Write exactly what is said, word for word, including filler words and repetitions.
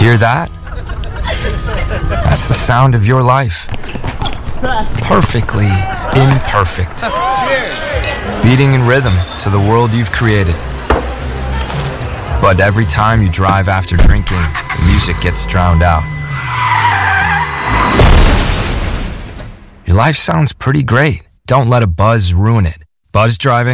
Hear that? That's the sound of your life. Perfectly imperfect. Beating in rhythm to the world you've created. But every time you drive after drinking, the music gets drowned out. Your life sounds pretty great. Don't let a buzz ruin it. Buzz driving